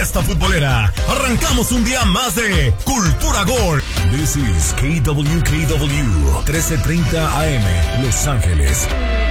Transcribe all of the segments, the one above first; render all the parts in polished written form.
fiesta futbolera. Arrancamos un día más de Cultura Gol. This is KWKW 1330 AM, Los Ángeles.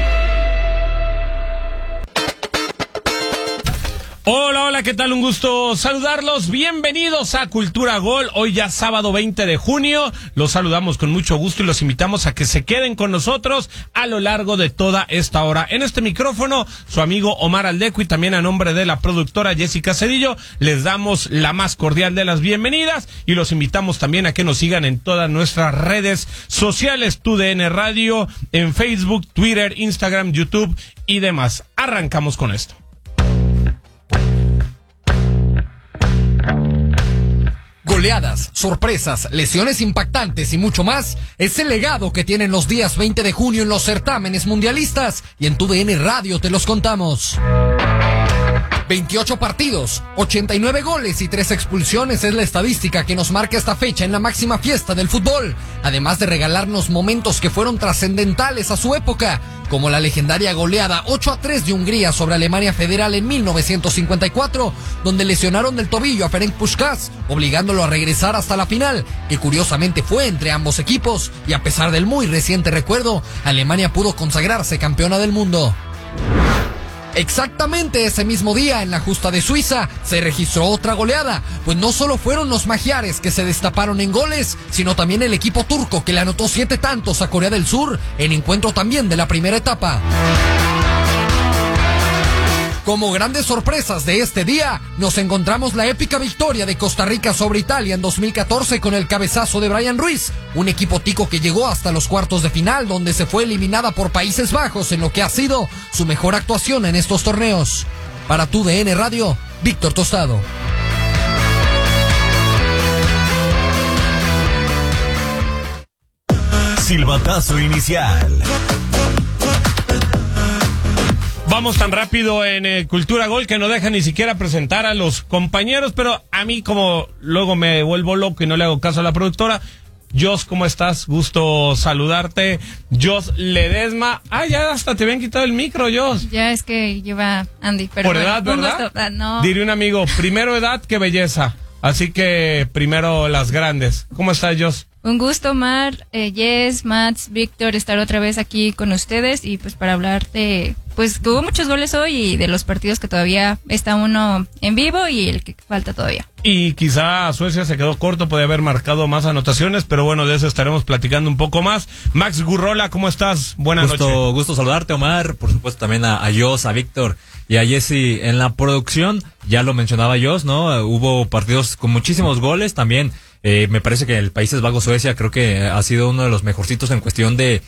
Hola, ¿qué tal? Un gusto saludarlos. Bienvenidos a Cultura Gol. Hoy ya sábado 20 de junio. Los saludamos con mucho gusto y los invitamos a que se queden con nosotros a lo largo de toda esta hora. En este micrófono, su amigo Omar Aldeco y también a nombre de la productora Jessica Cedillo, les damos la más cordial de las bienvenidas y los invitamos también a que nos sigan en todas nuestras redes sociales, TUDN Radio, en Facebook, Twitter, Instagram, YouTube y demás. Arrancamos con esto. Goleadas, sorpresas, lesiones impactantes y mucho más es el legado que tienen los días 20 de junio en los certámenes mundialistas y en TUDN Radio te los contamos. 28 partidos, 89 goles y 3 expulsiones es la estadística que nos marca esta fecha en la máxima fiesta del fútbol, además de regalarnos momentos que fueron trascendentales a su época, como la legendaria goleada 8-3 de Hungría sobre Alemania Federal en 1954, donde lesionaron del tobillo a Ferenc Puskás, obligándolo a regresar hasta la final, que curiosamente fue entre ambos equipos, y a pesar del muy reciente recuerdo, Alemania pudo consagrarse campeona del mundo. Exactamente ese mismo día, en la justa de Suiza, se registró otra goleada, pues no solo fueron los magiares que se destaparon en goles, sino también el equipo turco que le anotó 7 tantos a Corea del Sur, en encuentro también de la primera etapa. Como grandes sorpresas de este día, nos encontramos la épica victoria de Costa Rica sobre Italia en 2014 con el cabezazo de Brian Ruiz, un equipo tico que llegó hasta los cuartos de final donde se fue eliminada por Países Bajos en lo que ha sido su mejor actuación en estos torneos. Para TUDN Radio, Víctor Tostado. Silbatazo inicial. Vamos tan rápido en Cultura Gol que no deja ni siquiera presentar a los compañeros, pero a mí como luego me vuelvo loco y no le hago caso a la productora. Jos, ¿cómo estás? Gusto saludarte. Jos Ledesma. Ya hasta te habían quitado el micro, Jos. Ya es que lleva Andy, pero por edad, ¿verdad? Gusto, no. Diría un amigo, primero edad que belleza. Así que primero las grandes. ¿Cómo estás, Jos? Un gusto, Omar, Jess, Mats, Víctor, estar otra vez aquí con ustedes y pues para hablar de, pues que hubo muchos goles hoy y de los partidos que todavía está uno en vivo y el que falta todavía. Y quizá Suecia se quedó corto, podía haber marcado más anotaciones, pero bueno, de eso estaremos platicando un poco más. Max Gurrola, ¿cómo estás? Buenas noches. Gusto saludarte, Omar, por supuesto también a Jos, a Víctor y a Jessy en la producción. Ya lo mencionaba Jos, ¿no? Hubo partidos con muchísimos goles también. Me parece que el Países Bajos-Suecia creo que ha sido uno de los mejorcitos en cuestión de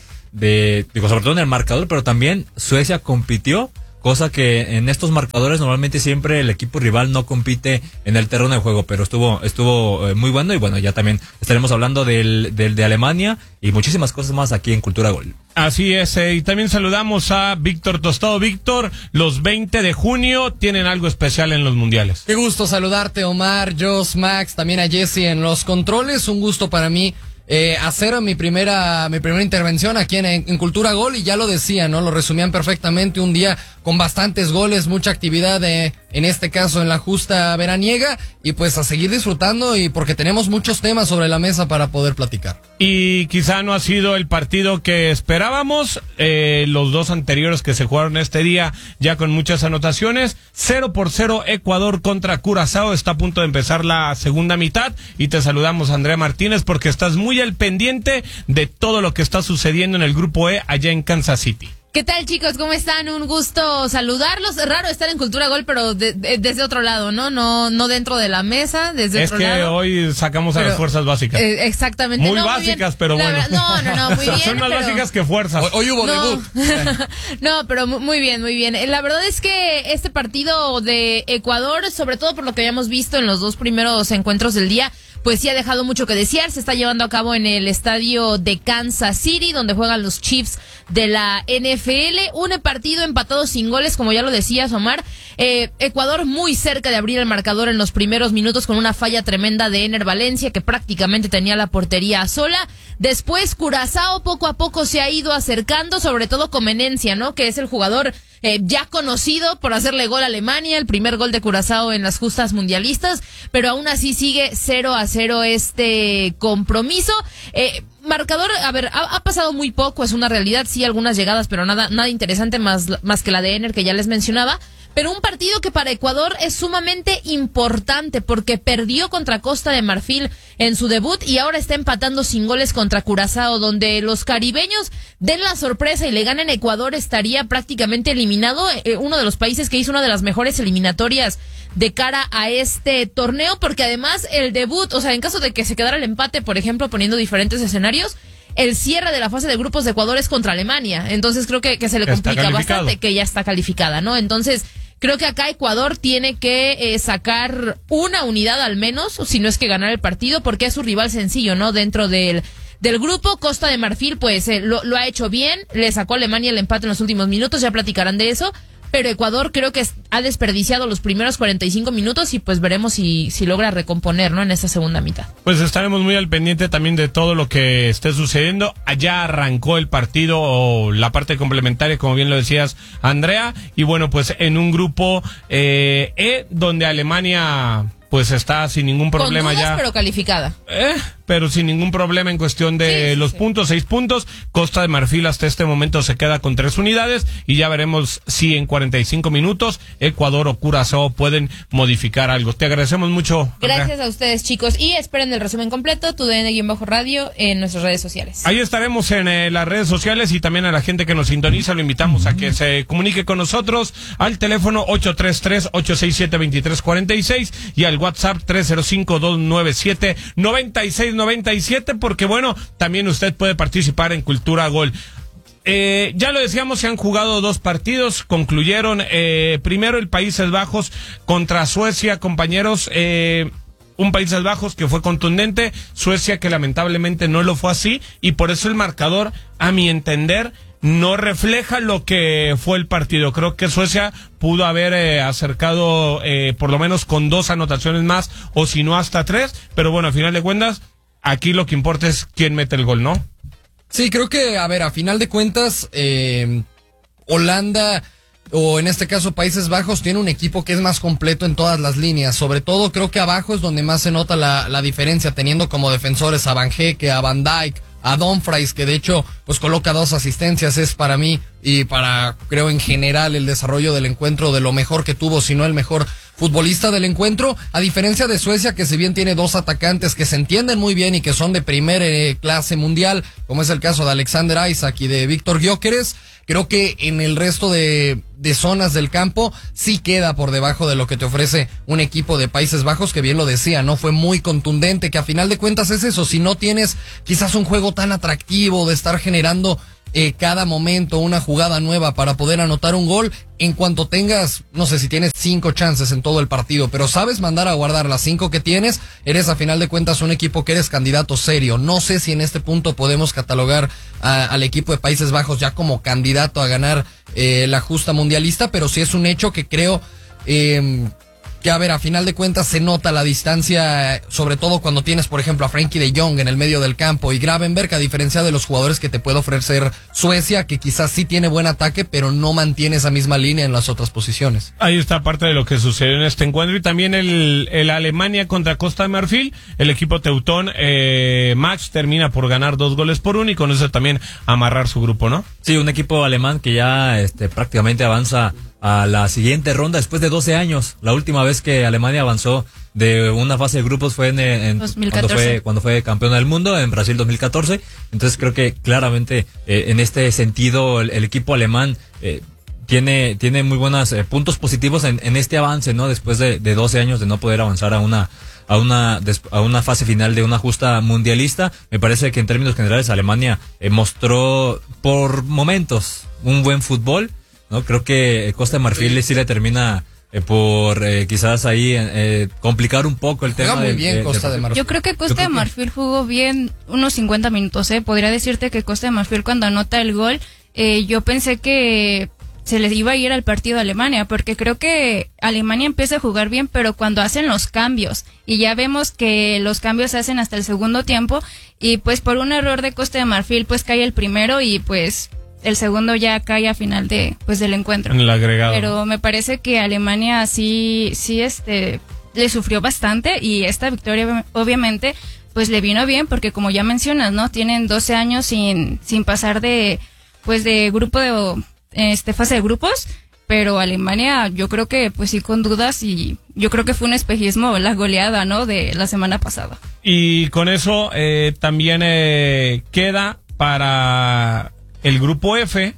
sobre todo en el marcador, pero también Suecia compitió, cosa que en estos marcadores normalmente siempre el equipo rival no compite en el terreno de juego, pero estuvo muy bueno y bueno, ya también estaremos hablando del de Alemania y muchísimas cosas más aquí en Cultura Gol. Así es, y también saludamos a Víctor Tostado. Víctor, los 20 de junio tienen algo especial en los mundiales. Qué gusto saludarte, Omar, Jos, Max, también a Jessy en los controles. Un gusto para mí hacer mi primera intervención aquí en Cultura Gol, y ya lo decían, ¿no? Lo resumían perfectamente, un día con bastantes goles, mucha actividad, en este caso en la justa veraniega, y pues a seguir disfrutando, y porque tenemos muchos temas sobre la mesa para poder platicar. Y quizá no ha sido el partido que esperábamos, los dos anteriores que se jugaron este día ya con muchas anotaciones. 0-0 Ecuador contra Curazao, está a punto de empezar la segunda mitad, y te saludamos, Andrea Martínez, porque estás muy al pendiente de todo lo que está sucediendo en el grupo E allá en Kansas City. ¿Qué tal, chicos? ¿Cómo están? Un gusto saludarlos. Es raro estar en Cultura Gol, pero desde otro lado, ¿no? No dentro de la mesa, desde otro lado. Es que hoy sacamos a las fuerzas básicas. Exactamente. Muy básicas, pero bueno. No, muy bien. Son más básicas que fuerzas. Hoy hubo debut. No, pero muy bien. La verdad es que este partido de Ecuador, sobre todo por lo que habíamos visto en los dos primeros encuentros del día, pues sí ha dejado mucho que desear. Se está llevando a cabo en el estadio de Kansas City, donde juegan los Chiefs de la NFL. Un partido empatado sin goles, como ya lo decías, Omar. Ecuador muy cerca de abrir el marcador en los primeros minutos con una falla tremenda de Ener Valencia, que prácticamente tenía la portería sola. Después Curazao poco a poco se ha ido acercando, sobre todo con Menencia, ¿no? Que es el jugador ya conocido por hacerle gol a Alemania, el primer gol de Curazao en las justas mundialistas, pero aún así sigue 0-0 este compromiso. Marcador, a ver, ha pasado muy poco, es una realidad, sí, algunas llegadas, pero nada interesante más que la de Ener, que ya les mencionaba. Pero un partido que para Ecuador es sumamente importante porque perdió contra Costa de Marfil en su debut y ahora está empatando sin goles contra Curazao, donde los caribeños den la sorpresa y le ganen a Ecuador, estaría prácticamente eliminado, uno de los países que hizo una de las mejores eliminatorias de cara a este torneo, porque además el debut, o sea, en caso de que se quedara el empate, por ejemplo, poniendo diferentes escenarios, el cierre de la fase de grupos de Ecuador es contra Alemania, entonces creo que se le complica bastante, que ya está calificada, ¿no? Entonces, creo que acá Ecuador tiene que sacar una unidad al menos, o si no es que ganar el partido, porque es su rival sencillo, ¿no? Dentro del grupo. Costa de Marfil, pues, lo ha hecho bien, le sacó a Alemania el empate en los últimos minutos, ya platicarán de eso. Pero Ecuador creo que ha desperdiciado los primeros 45 minutos y pues veremos si logra recomponer, ¿no? En esta segunda mitad. Pues estaremos muy al pendiente también de todo lo que esté sucediendo. Allá arrancó el partido, o la parte complementaria, como bien lo decías, Andrea. Y bueno, pues en un grupo donde Alemania pues está sin ningún problema. Con dudas, ya, pero calificada. Pero sin ningún problema en cuestión de los puntos, 6 puntos. Costa de Marfil hasta este momento se queda con 3 unidades y ya veremos si en 45 minutos Ecuador o Curazao pueden modificar algo. Te agradecemos mucho, Andrea. Gracias a ustedes, chicos, y esperen el resumen completo, TUDN-Radio, en nuestras redes sociales. Ahí estaremos en las redes sociales, y también a la gente que nos sintoniza lo invitamos a que se comunique con nosotros al teléfono 833-867-2346 y al WhatsApp 305-297-9697, porque bueno, también usted puede participar en Cultura Gol. Ya lo decíamos, se han jugado 2 partidos, concluyeron primero el Países Bajos contra Suecia, compañeros. Un Países Bajos que fue contundente, Suecia que lamentablemente no lo fue así, y por eso el marcador, a mi entender, no refleja lo que fue el partido. Creo que Suecia pudo haber acercado por lo menos con 2 anotaciones más, o si no hasta 3, pero bueno, a final de cuentas, aquí lo que importa es quién mete el gol, ¿no? Sí, creo que, a ver, a final de cuentas, Holanda, o en este caso Países Bajos, tiene un equipo que es más completo en todas las líneas. Sobre todo creo que abajo es donde más se nota la diferencia, teniendo como defensores a Van Heeke, a Van Dijk, a Dumfries, que de hecho pues coloca 2 asistencias. Es para mí y para, creo, en general el desarrollo del encuentro de lo mejor que tuvo, si no el mejor futbolista del encuentro, a diferencia de Suecia, que si bien tiene 2 atacantes que se entienden muy bien y que son de primer clase mundial, como es el caso de Alexander Isak y de Víctor Gyökeres, creo que en el resto de zonas del campo sí queda por debajo de lo que te ofrece un equipo de Países Bajos, que bien lo decía, no fue muy contundente, que a final de cuentas es eso, si no tienes quizás un juego tan atractivo de estar generando cada momento una jugada nueva para poder anotar un gol, en cuanto tengas, no sé si tienes 5 chances en todo el partido, pero sabes mandar a guardar las 5 que tienes, eres a final de cuentas un equipo que eres candidato serio. No sé si en este punto podemos catalogar al equipo de Países Bajos ya como candidato a ganar la justa mundialista, pero sí es un hecho que creo que, a ver, a final de cuentas se nota la distancia, sobre todo cuando tienes, por ejemplo, a Frenkie de Jong en el medio del campo y Gravenberg, a diferencia de los jugadores que te puede ofrecer Suecia, que quizás sí tiene buen ataque, pero no mantiene esa misma línea en las otras posiciones. Ahí está parte de lo que sucedió en este encuentro, y también el Alemania contra Costa de Marfil. El equipo teutón, Max, termina por ganar 2-1, y con eso también amarrar su grupo, ¿no? Sí, un equipo alemán que ya prácticamente avanza a la siguiente ronda después de 12 años. La última vez que Alemania avanzó de una fase de grupos fue en 2014. cuando fue campeona del mundo en Brasil 2014. Entonces creo que claramente en este sentido el equipo alemán tiene muy buenos puntos positivos en este avance, ¿no? Después de 12 años de no poder avanzar a una fase final de una justa mundialista. Me parece que en términos generales Alemania mostró por momentos un buen fútbol, ¿no? Creo que Costa de Marfil sí le termina por quizás ahí complicar un poco el tema. Muy bien Costa de Marfil. Yo creo que Costa de Marfil jugó bien unos 50 minutos. Podría decirte que Costa de Marfil, cuando anota el gol, yo pensé que se les iba a ir al partido a Alemania, porque creo que Alemania empieza a jugar bien, pero cuando hacen los cambios, y ya vemos que los cambios se hacen hasta el segundo tiempo, y pues por un error de Costa de Marfil pues cae el primero, y pues el segundo ya cae a final del encuentro. En el agregado. Pero me parece que Alemania sí, le sufrió bastante, y esta victoria obviamente pues le vino bien, porque como ya mencionas, ¿no? Tienen 12 años sin pasar de grupo fase de grupos, pero Alemania yo creo que pues sí con dudas, y yo creo que fue un espejismo la goleada, ¿no? De la semana pasada. Y con eso también queda para el grupo F.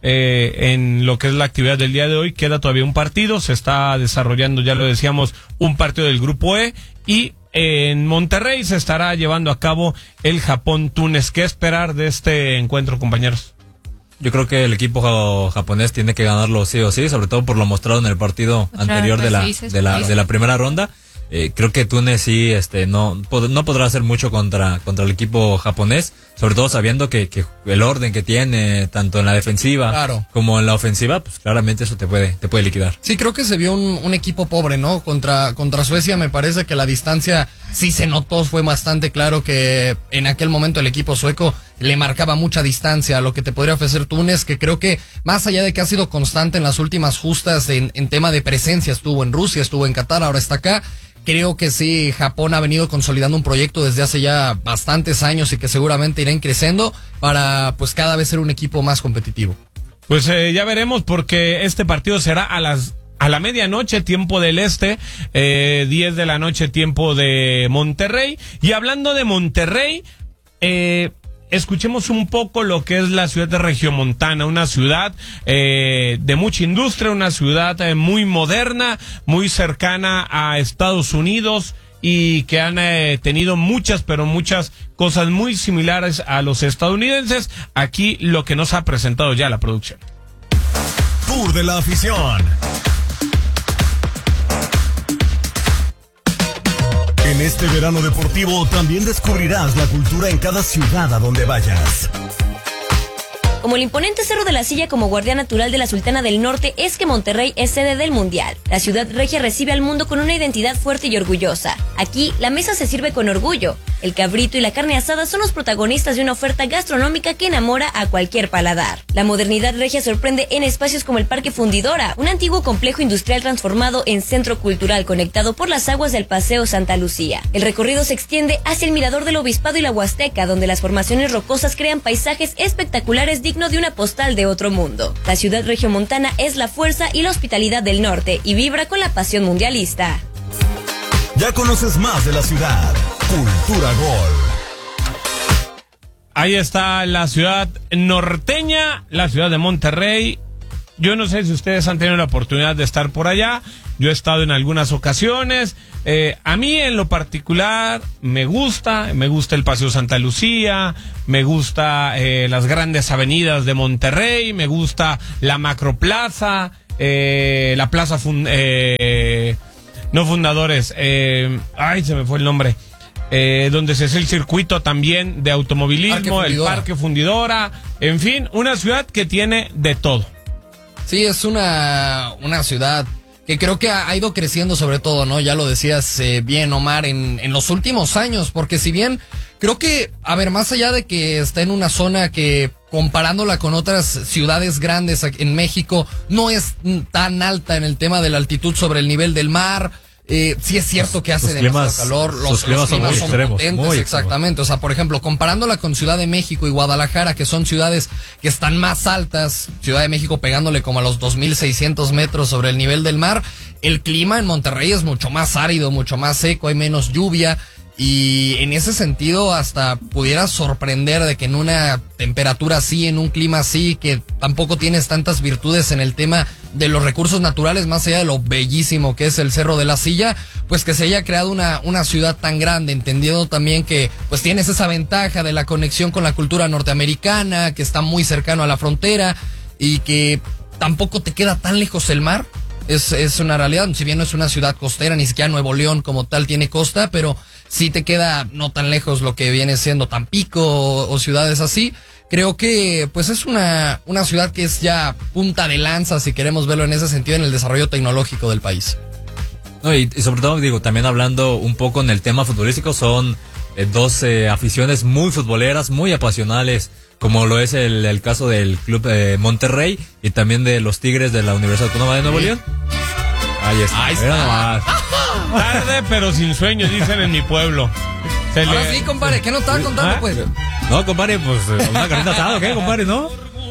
En lo que es la actividad del día de hoy, queda todavía un partido, se está desarrollando, ya lo decíamos, un partido del grupo E, y en Monterrey se estará llevando a cabo el Japón-Túnez. ¿Qué esperar de este encuentro, compañeros? Yo creo que el equipo japonés tiene que ganarlo sí o sí, sobre todo por lo mostrado en el partido anterior de la primera ronda. Creo que Túnez sí no podrá hacer mucho contra el equipo japonés, sobre todo sabiendo que el orden que tiene tanto en la defensiva como en la ofensiva, pues claramente eso te puede liquidar. Sí, creo que se vio un equipo pobre, ¿no? Contra Suecia me parece que la distancia sí se notó, fue bastante claro que en aquel momento el equipo sueco le marcaba mucha distancia a lo que te podría ofrecer Túnez, que creo que más allá de que ha sido constante en las últimas justas en tema de presencia, estuvo en Rusia, estuvo en Qatar, ahora está acá. Creo que sí, Japón ha venido consolidando un proyecto desde hace ya bastantes años y que seguramente irán creciendo para pues cada vez ser un equipo más competitivo. Pues ya veremos, porque este partido será a la medianoche, tiempo del este, 10 de la noche, tiempo de Monterrey. Y hablando de Monterrey, escuchemos un poco lo que es la ciudad de Regiomontana, una ciudad de mucha industria, una ciudad muy moderna, muy cercana a Estados Unidos, y que han tenido muchas cosas muy similares a los estadounidenses. Aquí lo que nos ha presentado ya la producción. Tour de la afición. En este verano deportivo también descubrirás la cultura en cada ciudad a donde vayas. Como el imponente Cerro de la Silla como guardián natural de la Sultana del Norte, es que Monterrey es sede del Mundial. La ciudad regia recibe al mundo con una identidad fuerte y orgullosa. Aquí, la mesa se sirve con orgullo. El cabrito y la carne asada son los protagonistas de una oferta gastronómica que enamora a cualquier paladar. La modernidad regia sorprende en espacios como el Parque Fundidora, un antiguo complejo industrial transformado en centro cultural conectado por las aguas del Paseo Santa Lucía. El recorrido se extiende hacia el Mirador del Obispado y la Huasteca, donde las formaciones rocosas crean paisajes espectaculares dignos de una postal de otro mundo. La ciudad regiomontana es la fuerza y la hospitalidad del norte y vibra con la pasión mundialista. Ya conoces más de la ciudad. Cultura Gol. Ahí está la ciudad norteña, la ciudad de Monterrey. Yo no sé si ustedes han tenido la oportunidad de estar por allá. Yo he estado en algunas ocasiones. A mí en lo particular me gusta el Paseo Santa Lucía, me gusta las grandes avenidas de Monterrey, me gusta la Macroplaza, la Plaza Fundadores, se me fue el nombre. Donde se hace el circuito también de automovilismo, el Parque Fundidora, en fin, una ciudad que tiene de todo. Sí, es una ciudad que creo que ha ido creciendo sobre todo, ¿no? Ya lo decías bien, Omar, en los últimos años, porque si bien creo que, más allá de que está en una zona que comparándola con otras ciudades grandes en México no es tan alta en el tema de la altitud sobre el nivel del mar. Sí es cierto que hace demasiado calor, los climas son muy extremos, potentes, exactamente. O sea, por ejemplo, comparándola con Ciudad de México y Guadalajara, que son ciudades que están más altas, Ciudad de México pegándole como a los 2,600 metros sobre el nivel del mar, el clima en Monterrey es mucho más árido, mucho más seco, hay menos lluvia. Y en ese sentido hasta pudiera sorprender de que en una temperatura así, en un clima así, que tampoco tienes tantas virtudes en el tema de los recursos naturales, más allá de lo bellísimo que es el Cerro de la Silla, pues que se haya creado una ciudad tan grande, entendiendo también que pues tienes esa ventaja de la conexión con la cultura norteamericana, que está muy cercano a la frontera y que tampoco te queda tan lejos el mar. Es una realidad, si bien no es una ciudad costera, ni siquiera Nuevo León como tal tiene costa, pero sí te queda no tan lejos lo que viene siendo Tampico o ciudades así. Creo que pues es una ciudad que es ya punta de lanza, si queremos verlo en ese sentido, en el desarrollo tecnológico del país. No, y sobre todo, también hablando un poco en el tema futbolístico, son dos aficiones muy futboleras, muy apasionales. como lo es el caso del Club Monterrey y también de los Tigres de la Universidad Autónoma de Nuevo León. Ahí está. Mira nomás. Tarde pero sin sueño, dicen en mi pueblo. Ahora sí, compadre, ¿qué nos estaba contando, pues? No, compadre, pues una carnita asada, ¿qué, compadre, no?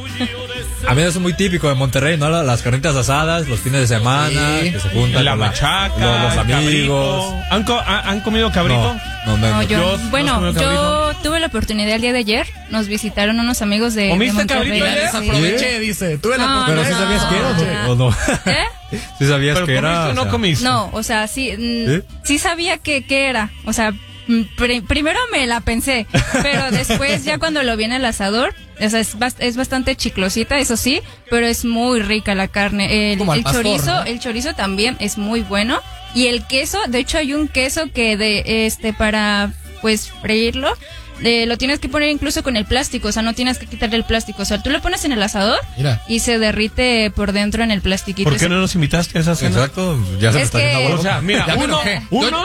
A mí eso es muy típico de Monterrey, ¿no? Las carnitas asadas, los fines de semana, que se juntan la con machaca, los amigos. ¿Han comido cabrito? No, yo cabrito. tuve la oportunidad el día de ayer, nos visitaron unos amigos de ¿Comiste Monterrey. cabrito ayer? Desaproveché, dice. Tuve la Pero sí sabías que era, ¿o no? ¿Eh? Sí sabías ¿Pero que era. comiste o no comiste? No, o sea, sí sabía que era, o sea, primero me la pensé, pero después ya cuando lo vi en el asador, o sea, es bastante chiclosita, eso sí, pero es muy rica la carne. El pastor, chorizo, ¿no? el chorizo también es muy bueno. Y el queso, de hecho hay un queso que para pues freírlo, lo tienes que poner incluso con el plástico, o sea, no tienes que quitarle el plástico, o sea, tú lo pones en el asador y se derrite por dentro en el plastiquito. ¿Por qué no nos invitaste a esa cena? Exacto, ya se me Es está que- haciendo agua. O sea, mira, Ya me enojé.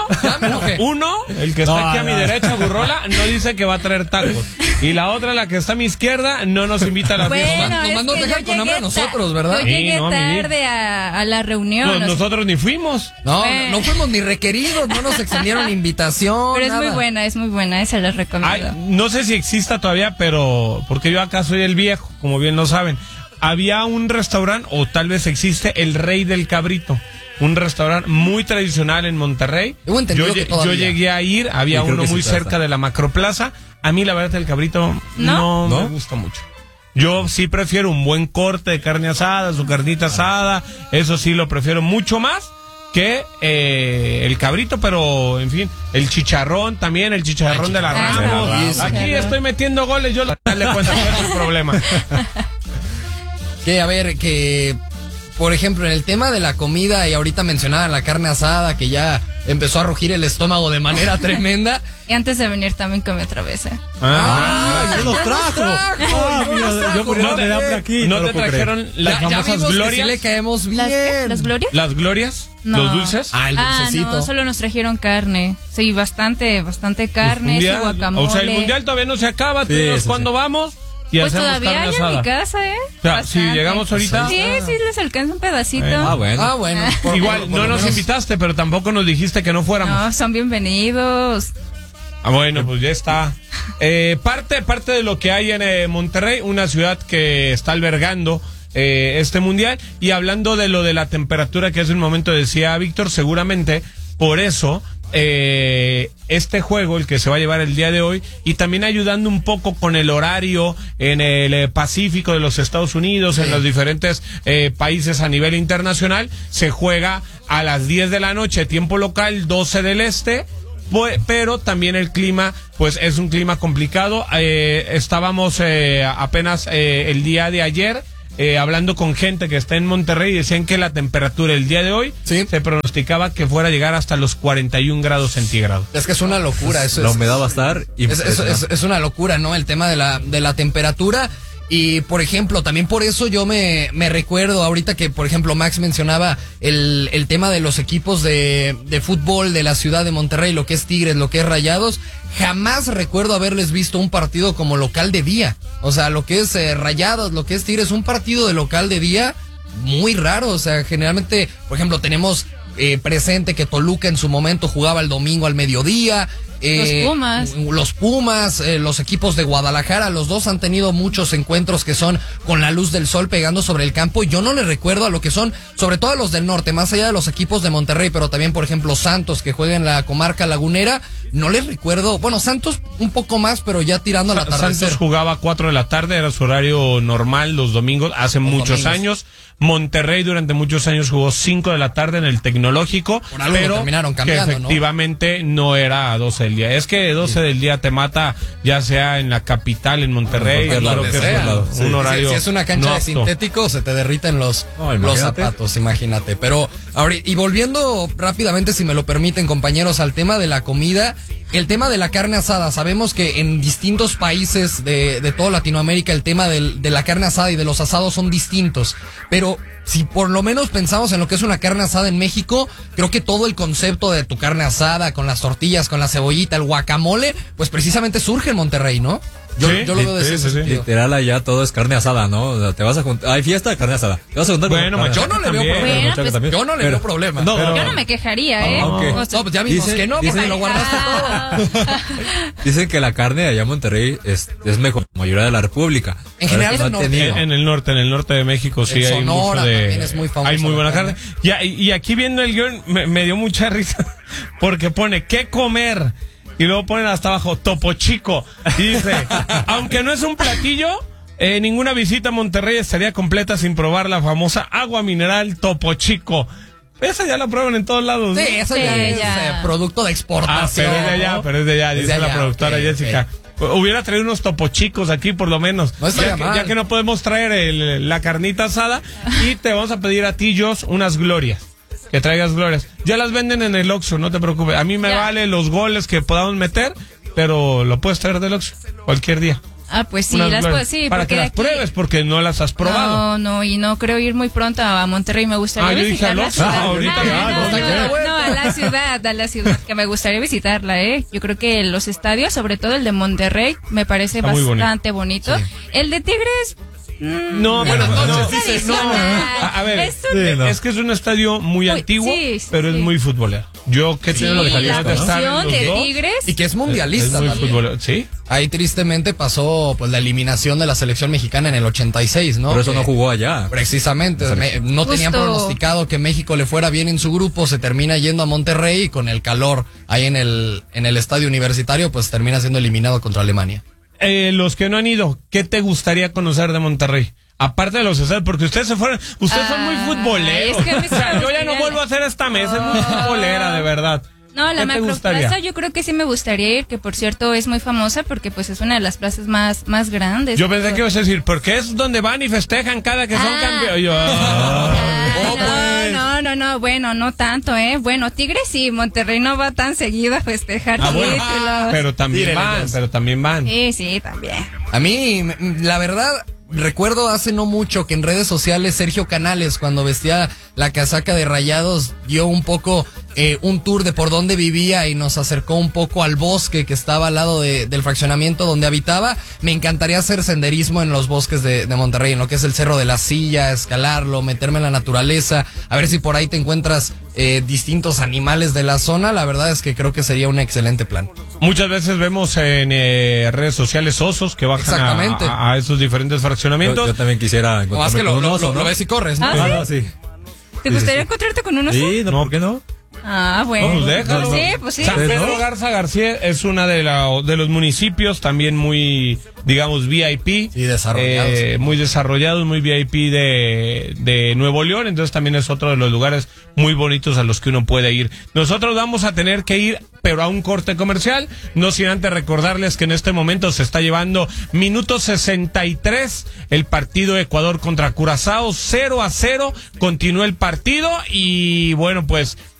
uno, el que está No, aquí a mi no. derecha, Burrola, no dice que va a traer tacos. Y la otra, la que está a mi izquierda, no nos invita a la fiesta. Bueno, Nomás es nos que dejan yo con hambre a llegué nosotros, ¿verdad? Yo Sí, llegué no, Mimi. tarde a la reunión. o sea, Nosotros ni fuimos. No, no fuimos ni requeridos, no nos extendieron invitación. pero nada. es muy buena, esa les recomiendo. Ay, no sé si exista todavía, pero porque yo acá soy el viejo, como bien lo saben. Había un restaurante, o tal vez existe, el Rey del Cabrito. Un restaurante muy tradicional en Monterrey. Tengo entendido Yo que todavía. llegué a ir, había Sí, creo uno que sí muy está. cerca de la Macroplaza. A mí la verdad el cabrito no ¿No? me gusta mucho. Yo sí prefiero un buen corte de carne asada, su carnita asada, eso sí lo prefiero mucho más que el cabrito, pero en fin, el chicharrón también, el chicharrón de la Ramos. Ramos. Aquí estoy metiendo goles, yo le cuento cuál es el problema. Que a ver, que por ejemplo en el tema de la comida y ahorita mencionaba la carne asada que ya empezó a rugir el estómago de manera tremenda. Y antes de venir también comí otra vez. ¡Ah! ¡Yo los trajo! Ah, mira, yo por ¿No me da hambre aquí. ¿No lo te puedo creer. trajeron las Ya famosas vimos que sí glorias? le caemos bien. ¿Las glorias? ¿Las glorias? No. ¿Los dulces? Ah, el dulcecito. no, solo nos trajeron carne. Sí, bastante carne, Mundial. su guacamole. O sea, el mundial todavía no se acaba. Tú Sí, dinos sí, cuándo sí. vamos y Pues hacemos todavía carne hay en asada. mi casa, ¿eh? O sea, si Bastante. llegamos ahorita. Sí, les alcanza un pedacito. Ah, bueno. Ah, bueno. Igual, por no lo nos menos. invitaste, pero tampoco nos dijiste que no fuéramos. No, son bienvenidos. Ah, bueno, pues ya está. Parte de lo que hay en Monterrey, una ciudad que está albergando este mundial. Y hablando de lo de la temperatura, que hace un momento decía Víctor, seguramente por eso este juego, el que se va a llevar el día de hoy, y también ayudando un poco con el horario en el Pacífico de los Estados Unidos, en los diferentes países a nivel internacional, se juega a las 10 de la noche, tiempo local, 12 del este. Pero también el clima, pues es un clima complicado. Estábamos apenas el día de ayer hablando con gente que está en Monterrey y decían que la temperatura el día de hoy Sí. se pronosticaba que fuera a llegar hasta los 41 grados centígrados. Es que es una locura. Eso La es, humedad va a estar es una locura, ¿no? El tema de la temperatura. Y, por ejemplo, también por eso yo me recuerdo ahorita que, por ejemplo, Max mencionaba el tema de los equipos de fútbol de la ciudad de Monterrey, lo que es Tigres, lo que es Rayados. Jamás recuerdo haberles visto un partido como local de día. O sea, lo que es Rayados, lo que es Tigres, un partido de local de día muy raro. O sea, generalmente, por ejemplo, tenemos presente que Toluca en su momento jugaba el domingo al mediodía. Los Pumas, los equipos de Guadalajara, los dos han tenido muchos encuentros que son con la luz del sol pegando sobre el campo. Yo no les recuerdo a lo que son, sobre todo a los del norte, más allá de los equipos de Monterrey, pero también, por ejemplo, Santos, que juega en la comarca lagunera. No les recuerdo, bueno, Santos un poco más, pero ya tirando al atardecer. Santos jugaba a 4 de la tarde, era su horario normal los domingos, hace muchos años. Monterrey durante muchos años jugó 5 de la tarde en el Tecnológico, Por algo pero terminaron que cambiando, efectivamente ¿no? era a 12 del día. Es que 12 del día te mata, ya sea en la capital, en Monterrey, En yo creo donde que sea. es un horario Si es una cancha no de apto. sintético, se te derriten los imagínate. zapatos, imagínate. Pero, ahorita, y volviendo rápidamente, si me lo permiten, compañeros, al tema de la comida, el tema de la carne asada. Sabemos que en distintos países de toda Latinoamérica el tema de la carne asada y de los asados son distintos. Pero si por lo menos pensamos en lo que es una carne asada en México, creo que todo el concepto de tu carne asada, con las tortillas, con la cebollita, el guacamole, pues precisamente surge en Monterrey, ¿no? Yo Sí, lo veo de sí, ese sí. sentido. Literal, allá todo es carne asada, ¿no? O sea, te vas a juntar. Hay fiesta de carne asada. Te vas a juntar Bueno, con Yo no le veo También. problema. Bueno, Machaca pues, también. Yo no le Pero- veo problema. No, Pero- Yo no me quejaría, ¿eh? Ok. O sea, No, pues ya vimos Dice- que no, dice- porque lo guardaste todo. Dicen que la carne de allá en Monterrey es mejor que la mayoría de la República. En general Pero del no he norte. tenido. En el norte de México sí En hay Sonora mucho de... también es muy famosa hay muy la buena carne. carne. Y aquí viendo el guión me dio mucha risa porque pone ¿qué comer? Y luego ponen hasta abajo Topo Chico. Y dice, aunque no es un platillo, ninguna visita a Monterrey estaría completa sin probar la famosa agua mineral Topo Chico. Esa ya la prueban en todos lados, ¿no? Sí, eso Sí, ya es ya. producto de Ah, exportación. pero es de allá, ¿no? dice de la allá, productora ok, Jessica. Hubiera traído unos Topo Chicos aquí por lo menos. No estaría mal. Ya que no podemos traer la carnita asada y te vamos a pedir a ti, Jos, unas glorias. Que traigas glorias. Ya las venden en el Oxxo, no te preocupes. A mí me Ya. vale los goles que podamos meter, pero lo puedes traer del Oxxo cualquier día. Ah, pues sí, Unas las glorias. puedo, sí. Para porque que las aquí- pruebes, porque no las has probado. No, y no creo ir muy pronto a Monterrey. Me gustaría Ah, yo dije visitar al la Oxxo. ciudad. Ah, ahorita ya, no, no, no, a la ciudad, que me gustaría visitarla, ¿eh? Yo creo que los estadios, sobre todo el de Monterrey, me parece Está muy bastante bonito. El de Tigres... No, bueno, no, entonces, no. tradicional. A ver, Es un- es que es un estadio muy Muy- antiguo, sí, sí, pero es sí. muy futbolero. Yo que Sí, tengo la la calidad de estar en afición los de dos, Tigres... Y que es mundialista es muy también. futbolero, sí. Ahí tristemente pasó pues la eliminación de la selección mexicana en el 86, ¿no? Por eso no Que- jugó allá. Precisamente, no tenían Justo. pronosticado que México le fuera bien en su grupo, se termina yendo a Monterrey y con el calor ahí en el estadio universitario, pues termina siendo eliminado contra Alemania. Los que no han ido, ¿qué te gustaría conocer de Monterrey? Aparte de los estadios, porque ustedes se fueron, ustedes son muy futboleros. es que a mí sí O sea, me yo ya no gustaría- vuelvo a hacer esta mesa, es muy futbolera, de verdad. No, la ¿Qué te Macroplaza gustaría? yo creo que sí me gustaría ir, que por cierto es muy famosa porque pues es una de las plazas más grandes. Yo pensé que ibas a decir, porque es donde van y festejan cada que son Ah. campeones. Yo, No, bueno, no tanto, ¿eh? Bueno, Tigres sí, Monterrey no va tan seguido a festejar bueno, títulos. pero también van. Sí, también. A mí, la verdad, recuerdo hace no mucho que en redes sociales Sergio Canales, cuando vestía la casaca de Rayados, dio un poco un tour de por dónde vivía y nos acercó un poco al bosque que estaba al lado del fraccionamiento donde habitaba. Me encantaría hacer senderismo en los bosques de Monterrey, en lo que es el Cerro de la Silla, escalarlo, meterme en la naturaleza, a ver si por ahí te encuentras distintos animales de la zona. La verdad es que creo que sería un excelente plan. Muchas veces vemos en redes sociales osos que bajan Exactamente. a esos diferentes fraccionamientos. Yo también quisiera No más encontrarme que con un lo oso, ¿no? ves y corres, ¿no? Ah, Ah, sí. ¿Te gustaría encontrarte con uno? Sí, no, ¿por qué no? Ah, bueno. No, pues déjalo. Sí, pues sí. San ¿no? Pedro Garza García es una de los municipios también muy, digamos, VIP. Sí, desarrollados. Muy desarrollados, muy VIP de Nuevo León. Entonces también es otro de los lugares muy bonitos a los que uno puede ir. Nosotros vamos a tener que ir, pero a un corte comercial. No sin antes recordarles que en este momento se está llevando minuto 63 el partido Ecuador contra Curazao. 0-0. Continúa el partido y bueno, pues